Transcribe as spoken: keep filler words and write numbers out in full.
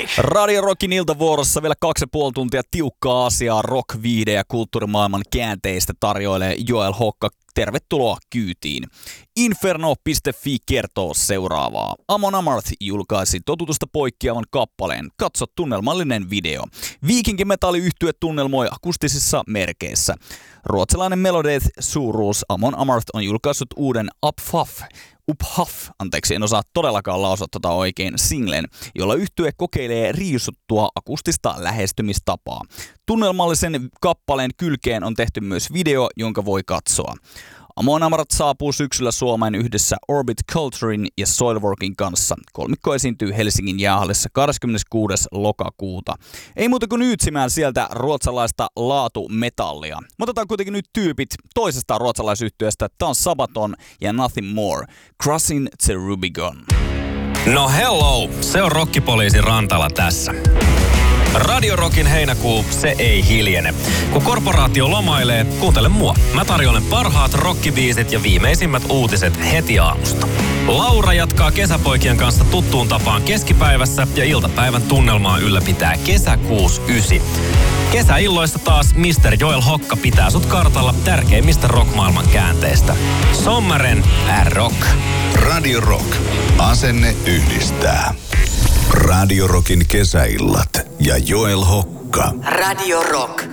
Radio Rockin iltavuorossa vielä kaksi ja puoli tuntia tiukkaa asiaa rock, viihde ja kulttuurimaailman käänteistä tarjoilee Joel Hokka. Tervetuloa kyytiin. Inferno piste fi kertoo seuraavaa. Amon Amarth julkaisi totutusta poikkeavan kappaleen. Katso tunnelmallinen video. Viikinkimetalliyhtye tunnelmoi akustisissa merkeissä. Ruotsalainen Melodeth suuruus Amon Amarth on julkaissut uuden Uphuff. Uphuff, anteeksi, en osaa todellakaan lausua tota oikein, singlen, jolla yhtye kokeilee riisuttua akustista lähestymistapaa. Tunnelmallisen kappaleen kylkeen on tehty myös video, jonka voi katsoa. Amon Amarth saapuu syksyllä Suomeen yhdessä Orbit Culturein ja Soilworkin kanssa. Kolmikko esiintyy Helsingin jäähallissa kahdeskymmeneskuudes lokakuuta. Ei muuta kuin yytsimään sieltä ruotsalaista laatumetallia. Me otetaan kuitenkin nyt tyypit toisesta ruotsalaisyhtyeestä. Tää on Sabaton ja Nothing More. Crossing the Rubicon. No hello, se on Rokkipoliisi Rantala tässä. Radio Rockin heinäkuu, se ei hiljene. Kun korporaatio lomailee, kuuntele mua. Mä tarjoilen parhaat rockibiisit ja viimeisimmät uutiset heti aamusta. Laura jatkaa kesäpoikien kanssa tuttuun tapaan keskipäivässä ja iltapäivän tunnelmaa ylläpitää Kesäkuus ysi. Kesäilloissa taas mister Joel Hokka pitää sut kartalla tärkeimmistä rockmaailman käänteistä. Sommaren är rock. Radio Rock. Asenne yhdistää. Radio Rockin kesäillat ja Joel Hokka. Radio Rock.